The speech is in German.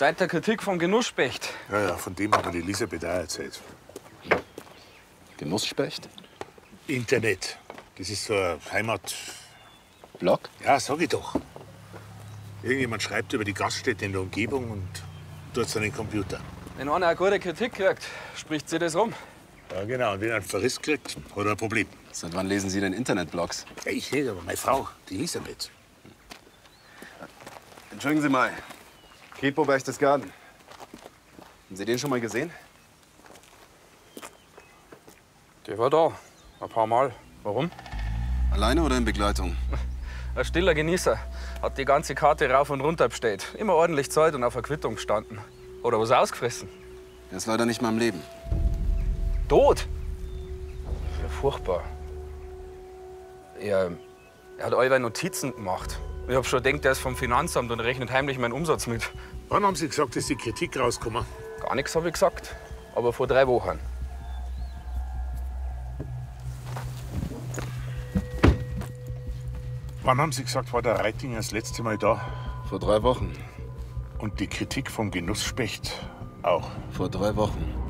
Seit der Kritik vom Genussspecht. Ja, von dem hat mir die Elisabeth auch erzählt. Genussspecht? Internet. Das ist so ein Heimat... Blog? Ja, sag ich doch. Irgendjemand schreibt über die Gaststätte in der Umgebung und tut es an den Computer. Wenn einer eine gute Kritik kriegt, spricht sie das rum. Ja, genau. Und wenn er einen Verriss kriegt, hat er ein Problem. Seit wann lesen Sie denn Internetblogs? Ja, ich nicht, aber meine Frau, die Elisabeth. Entschuldigen Sie mal. Kripo Berchtesgaden. Haben Sie den schon mal gesehen? Der war da. Ein paar Mal. Warum? Alleine oder in Begleitung? Ein stiller Genießer. Hat die ganze Karte rauf und runter bestellt. Immer ordentlich Zeit und auf der Quittung gestanden. Oder was ausgefressen. Er ist leider nicht mehr am Leben. Tot? Ja, furchtbar. Er hat allweil Notizen gemacht. Ich hab schon gedacht, er ist vom Finanzamt und rechnet heimlich meinen Umsatz mit. Wann haben Sie gesagt, dass die Kritik rauskommt? Gar nichts habe ich gesagt. Aber vor 3 Wochen. Wann haben Sie gesagt, war der Reitinger das letzte Mal da? Vor 3 Wochen. Und die Kritik vom Genussspecht auch? Vor 3 Wochen.